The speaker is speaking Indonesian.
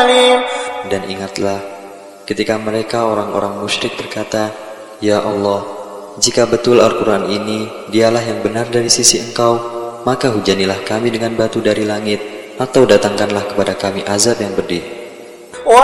عليم. Dan ingatlah ketika mereka orang-orang musyrik berkata, Ya Allah, jika betul Al-Quran ini dialah yang benar dari sisi Engkau, maka hujanilah kami dengan batu dari langit, atau datangkanlah kepada kami azab yang pedih.